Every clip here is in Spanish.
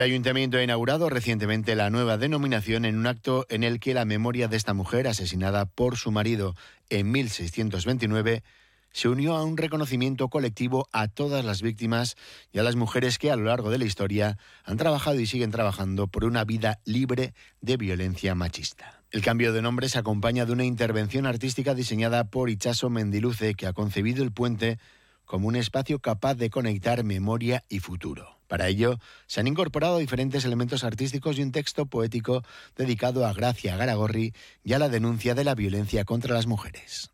El Ayuntamiento ha inaugurado recientemente la nueva denominación en un acto en el que la memoria de esta mujer, asesinada por su marido en 1629, se unió a un reconocimiento colectivo a todas las víctimas y a las mujeres que a lo largo de la historia han trabajado y siguen trabajando por una vida libre de violencia machista. El cambio de nombre se acompaña de una intervención artística diseñada por Itxaso Mendiluce, que ha concebido el puente como un espacio capaz de conectar memoria y futuro. Para ello, se han incorporado diferentes elementos artísticos y un texto poético dedicado a Gracia Garagorri y a la denuncia de la violencia contra las mujeres.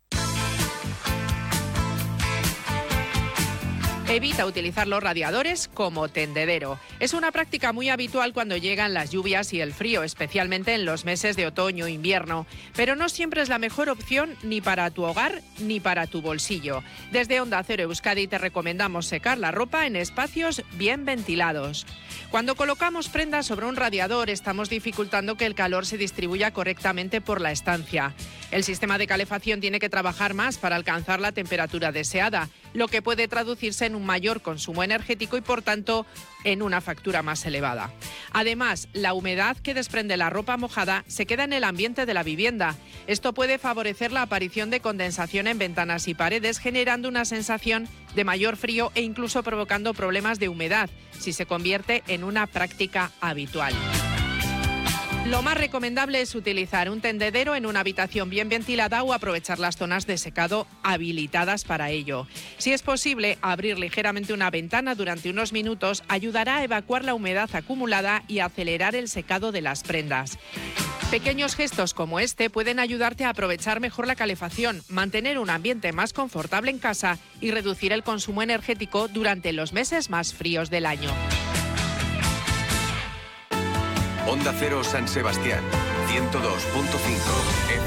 Evita utilizar los radiadores como tendedero. Es una práctica muy habitual cuando llegan las lluvias y el frío, especialmente en los meses de otoño e invierno. Pero no siempre es la mejor opción ni para tu hogar ni para tu bolsillo. Desde Onda Cero Euskadi te recomendamos secar la ropa en espacios bien ventilados. Cuando colocamos prendas sobre un radiador, estamos dificultando que el calor se distribuya correctamente por la estancia. El sistema de calefacción tiene que trabajar más para alcanzar la temperatura deseada, lo que puede traducirse en un mayor consumo energético y, por tanto, en una factura más elevada. Además, la humedad que desprende la ropa mojada se queda en el ambiente de la vivienda. Esto puede favorecer la aparición de condensación en ventanas y paredes, generando una sensación de mayor frío e incluso provocando problemas de humedad, si se convierte en una práctica habitual. Lo más recomendable es utilizar un tendedero en una habitación bien ventilada o aprovechar las zonas de secado habilitadas para ello. Si es posible, abrir ligeramente una ventana durante unos minutos ayudará a evacuar la humedad acumulada y a acelerar el secado de las prendas. Pequeños gestos como este pueden ayudarte a aprovechar mejor la calefacción, mantener un ambiente más confortable en casa y reducir el consumo energético durante los meses más fríos del año. Onda Cero San Sebastián, 102.5.